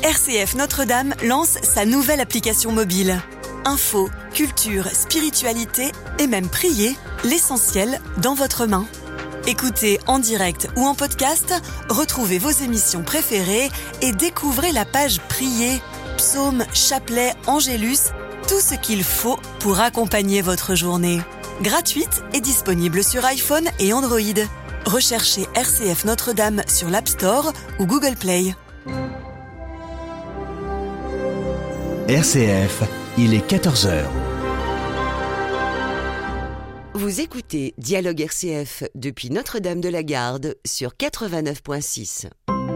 RCF Notre-Dame lance sa nouvelle application mobile. Info, culture, spiritualité et même prier, l'essentiel dans votre main. Écoutez en direct ou en podcast, retrouvez vos émissions préférées et découvrez la page Prier, psaumes, chapelets, angélus, tout ce qu'il faut pour accompagner votre journée. Gratuite et disponible sur iPhone et Android. Recherchez RCF Notre-Dame sur l'App Store ou Google Play. RCF, il est 14h. Vous écoutez Dialogue RCF depuis Notre-Dame de la Garde sur 89.6.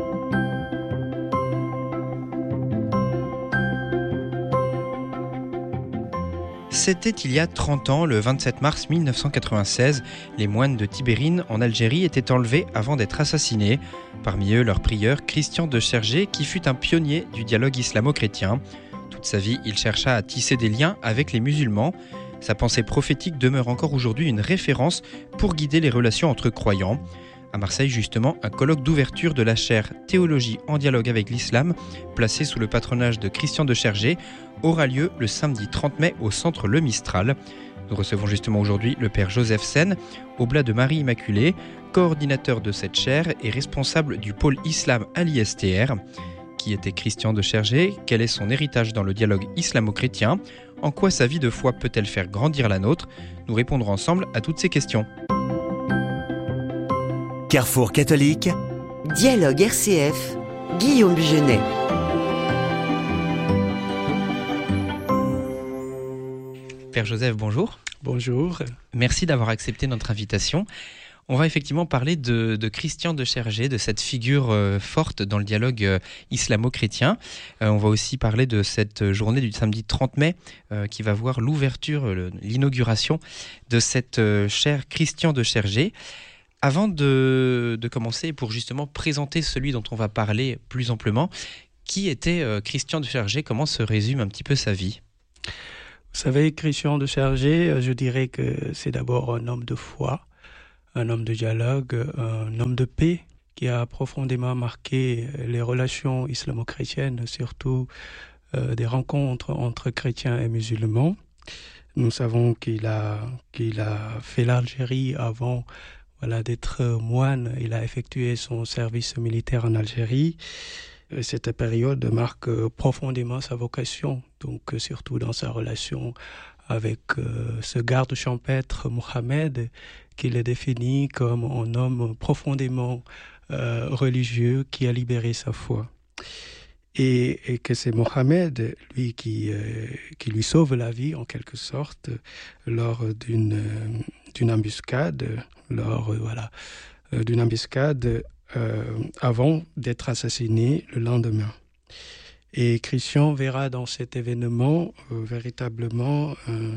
C'était il y a 30 ans, le 27 mars 1996. Les moines de Tibérine, en Algérie, étaient enlevés avant d'être assassinés. Parmi eux, leur prieur, Christian de Chergé, qui fut un pionnier du dialogue islamo-chrétien. Toute sa vie, il chercha à tisser des liens avec les musulmans. Sa pensée prophétique demeure encore aujourd'hui une référence pour guider les relations entre croyants. À Marseille, justement, un colloque d'ouverture de la chaire Théologie en dialogue avec l'islam, placé sous le patronage de Christian de Chergé, aura lieu le samedi 30 mai au centre Le Mistral. Nous recevons justement aujourd'hui le père Joseph Sen, oblat de Marie Immaculée, coordinateur de cette chaire et responsable du pôle islam à l'ISTR. Qui était Christian de Chergé? Quel est son héritage dans le dialogue islamo-chrétien? En quoi sa vie de foi peut-elle faire grandir la nôtre? Nous répondrons ensemble à toutes ces questions. Carrefour catholique. Dialogue RCF, Guillaume Genet. Père Joseph, bonjour. Bonjour. Merci d'avoir accepté notre invitation. On va effectivement parler de Christian de Chergé, de cette figure forte dans le dialogue islamo-chrétien. On va aussi parler de cette journée du samedi 30 mai qui va voir l'ouverture, l'inauguration de cette chaire Christian de Chergé. Avant de commencer, pour justement présenter celui dont on va parler plus amplement, qui était Christian de Chergé? Comment se résume un petit peu sa vie? Vous savez, Christian de Chergé, je dirais que c'est d'abord un homme de foi, un homme de dialogue, un homme de paix qui a profondément marqué les relations islamo-chrétiennes, surtout des rencontres entre chrétiens et musulmans. Nous savons qu'il a fait l'Algérie avant d'être moine. Il a effectué son service militaire en Algérie. Cette période marque profondément sa vocation, donc surtout dans sa relation avec ce garde champêtre Mohamed, qu'il est défini comme un homme profondément religieux qui a libéré sa foi. Et que c'est Mohamed, lui, qui lui sauve la vie, en quelque sorte, lors d'une embuscade, avant d'être assassiné le lendemain. Et Christian verra dans cet événement véritablement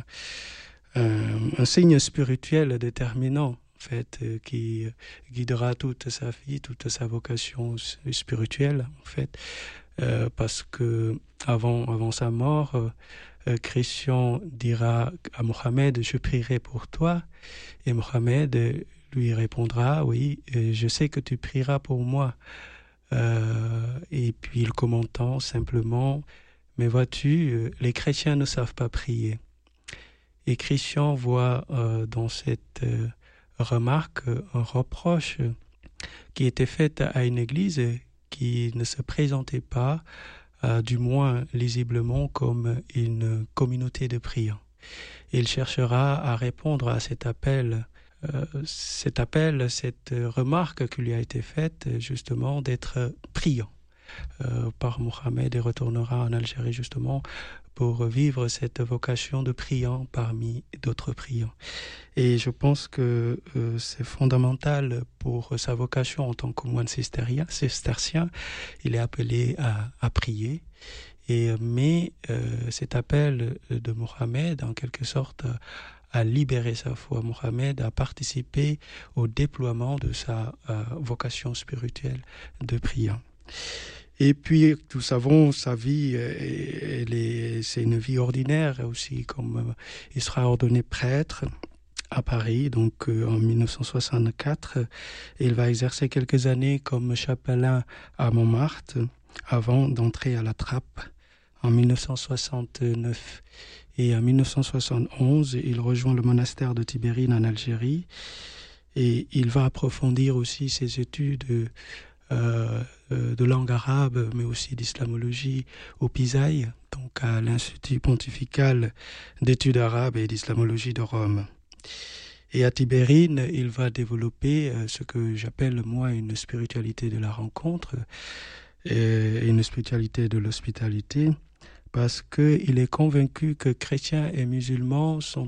un signe spirituel déterminant, en fait, qui guidera toute sa vie, toute sa vocation spirituelle, en fait, parce que avant sa mort, Christian dira à Mohamed: je prierai pour toi, et Mohamed lui répondra: oui, je sais que tu prieras pour moi. Et puis il commentant simplement: mais vois-tu, les chrétiens ne savent pas prier. Et Christian voit dans cette remarque un reproche qui était fait à une église qui ne se présentait pas, du moins lisiblement, comme une communauté de priants. Il cherchera à répondre à cet appel, cette remarque qui lui a été faite, justement, d'être priant par Mohamed, et retournera en Algérie justement pour vivre cette vocation de priant parmi d'autres priants. Et je pense que c'est fondamental pour sa vocation en tant que moine cistercien. Il est appelé à prier. Mais cet appel de Mohamed, en quelque sorte, a libéré sa foi. Mohamed a participé au déploiement de sa vocation spirituelle de priant. Et puis, nous savons, sa vie, c'est une vie ordinaire aussi, comme il sera ordonné prêtre à Paris, donc en 1964. Il va exercer quelques années comme chapelain à Montmartre. avant d'entrer à la Trappe en 1969. Et en 1971, il rejoint le monastère de Tibérine en Algérie et il va approfondir aussi ses études de langue arabe, mais aussi d'islamologie au Pisaï, donc à l'Institut pontifical d'études arabes et d'islamologie de Rome. Et à Tibérine, il va développer ce que j'appelle moi une spiritualité de la rencontre et une spiritualité de l'hospitalité, parce qu'il est convaincu que chrétiens et musulmans sont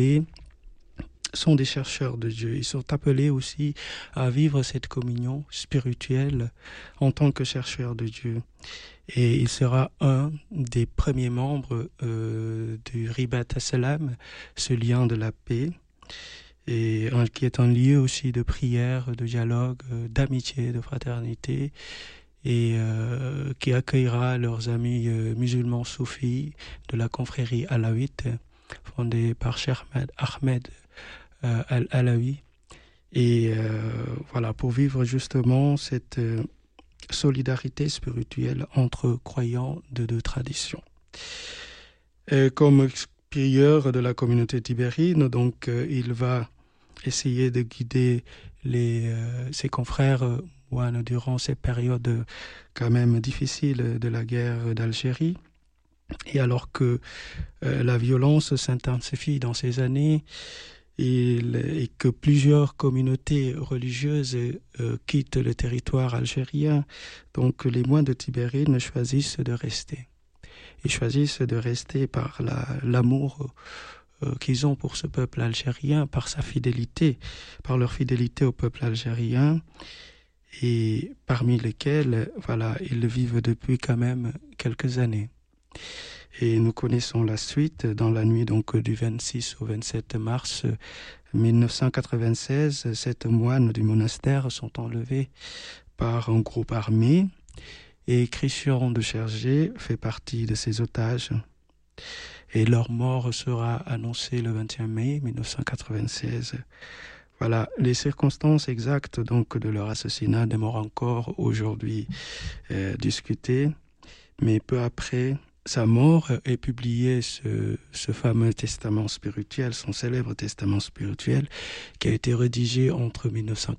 des chercheurs de Dieu. Ils sont appelés aussi à vivre cette communion spirituelle en tant que chercheurs de Dieu. Et il sera un des premiers membres du Ribat As-Salam, ce lien de la paix, et qui est un lieu aussi de prière, de dialogue, d'amitié, de fraternité, et qui accueillera leurs amis musulmans soufis de la confrérie alaouite, fondée par Cheikh Ahmed Al-Alawi, et voilà, pour vivre justement cette solidarité spirituelle entre croyants de deux traditions. Comme prieur de la communauté tibérine, donc il va essayer de guider ses confrères moines durant ces périodes quand même difficiles de la guerre d'Algérie. Et alors que la violence s'intensifie dans ces années, et que plusieurs communautés religieuses quittent le territoire algérien, donc les moines de Tibérine choisissent de rester. Ils choisissent de rester par l'amour qu'ils ont pour ce peuple algérien, par leur fidélité au peuple algérien, et parmi lesquels, voilà, ils vivent depuis quand même quelques années. Et nous connaissons la suite. Dans la nuit donc du 26 au 27 mars 1996, 7 moines du monastère sont enlevés par un groupe armé et Christian de Chergé fait partie de ces otages. Et leur mort sera annoncée le 21 mai 1996. Voilà, les circonstances exactes donc de leur assassinat demeurent encore aujourd'hui discutées, mais peu après sa mort est publié ce fameux testament spirituel, son célèbre testament spirituel, qui a été rédigé entre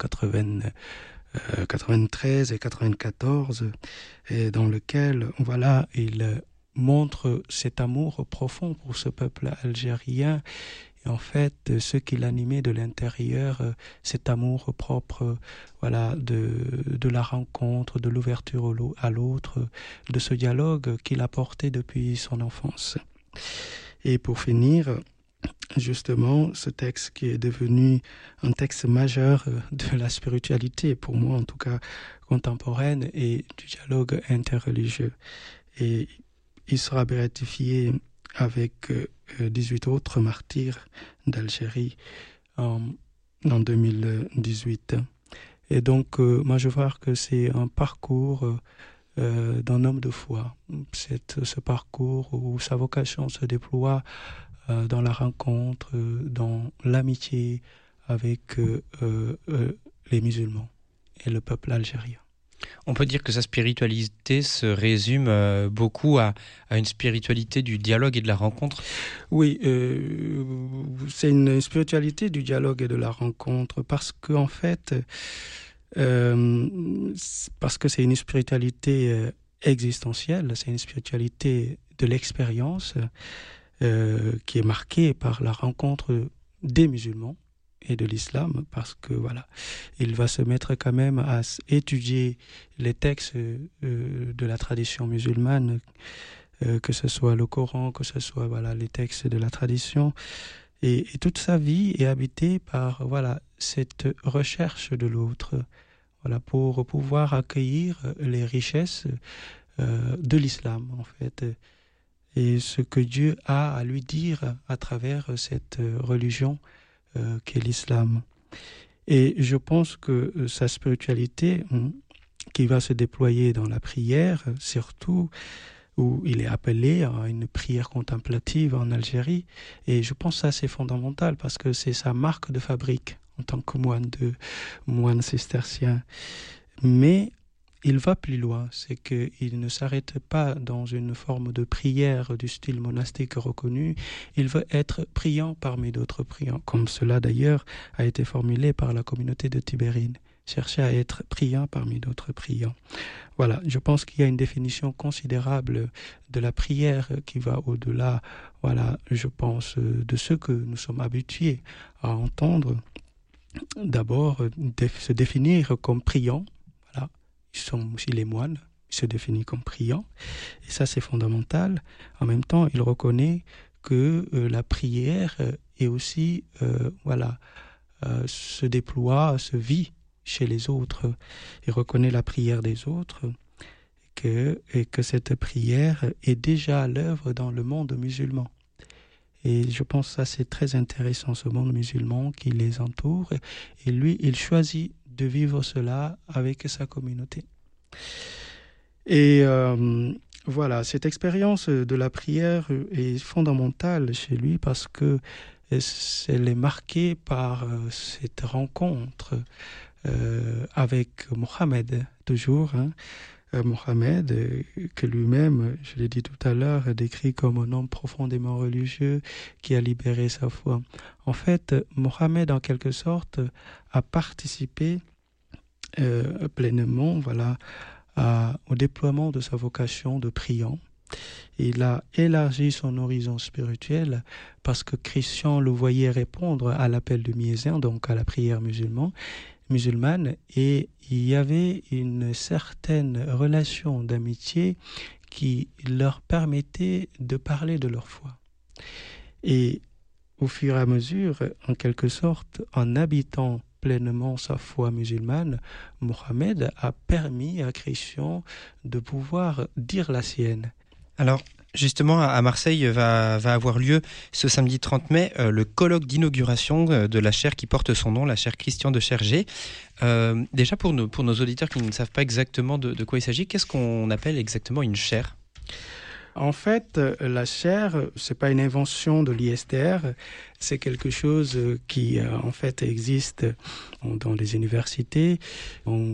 1993 et 1994, et dans lequel, voilà, il montre cet amour profond pour ce peuple algérien. Et en fait, ce qui l'animait de l'intérieur, cet amour propre, voilà, de la rencontre, de l'ouverture à l'autre, de ce dialogue qu'il a porté depuis son enfance. Et pour finir, justement, ce texte qui est devenu un texte majeur de la spiritualité, pour moi en tout cas contemporaine, et du dialogue interreligieux. Et il sera béatifié avec 18 autres martyrs d'Algérie en 2018. Et donc, moi, je vois que c'est un parcours d'un homme de foi. Ce parcours où sa vocation se déploie dans la rencontre, dans l'amitié avec les musulmans et le peuple algérien. On peut dire que sa spiritualité se résume beaucoup à une spiritualité du dialogue et de la rencontre. Oui, c'est une spiritualité du dialogue et de la rencontre parce qu'en fait, parce que c'est une spiritualité existentielle, c'est une spiritualité de l'expérience qui est marquée par la rencontre des musulmans et de l'islam, parce que voilà, il va se mettre quand même à étudier les textes de la tradition musulmane, que ce soit le Coran, que ce soit voilà les textes de la tradition, et toute sa vie est habitée par voilà cette recherche de l'autre, voilà, pour pouvoir accueillir les richesses de l'islam en fait, et ce que Dieu a à lui dire à travers cette religion qu'est l'islam. Et je pense que sa spiritualité qui va se déployer dans la prière, surtout où il est appelé à une prière contemplative en Algérie, et je pense que ça c'est fondamental parce que c'est sa marque de fabrique en tant que moine cistercien. Mais il va plus loin, c'est qu'il ne s'arrête pas dans une forme de prière du style monastique reconnu, il veut être priant parmi d'autres priants, comme cela d'ailleurs a été formulé par la communauté de Tibérine, chercher à être priant parmi d'autres priants. Voilà, je pense qu'il y a une définition considérable de la prière qui va au-delà, voilà, je pense, de ce que nous sommes habitués à entendre. D'abord, se définir comme priant. Voilà. Ils sont aussi les moines, ils se définissent comme priants. Et ça, c'est fondamental. En même temps, il reconnaît que la prière est aussi, se déploie, se vit chez les autres. Il reconnaît la prière des autres et que cette prière est déjà à l'œuvre dans le monde musulman. Et je pense que ça, c'est très intéressant, ce monde musulman qui les entoure. Et lui, il choisit de vivre cela avec sa communauté. Et voilà, cette expérience de la prière est fondamentale chez lui parce que elle est marquée par cette rencontre avec Mohammed, toujours, Mohammed, que lui-même, je l'ai dit tout à l'heure, décrit comme un homme profondément religieux qui a libéré sa foi. En fait, Mohammed, en quelque sorte, a participé pleinement, au déploiement de sa vocation de priant. Il a élargi son horizon spirituel parce que Christian le voyait répondre à l'appel du Muezzin, donc à la prière musulmane, et il y avait une certaine relation d'amitié qui leur permettait de parler de leur foi. Et au fur et à mesure, en quelque sorte, en habitant pleinement sa foi musulmane, Mohammed a permis à Christian de pouvoir dire la sienne. Alors, justement, à Marseille va avoir lieu ce samedi 30 mai le colloque d'inauguration de la chaire qui porte son nom, la chaire Christian de Chergé. Déjà, pour nos auditeurs qui ne savent pas exactement de quoi il s'agit, qu'est-ce qu'on appelle exactement une chaire ? En fait, la chaire, c'est pas une invention de l'ISDR, c'est quelque chose qui, en fait, existe dans les universités.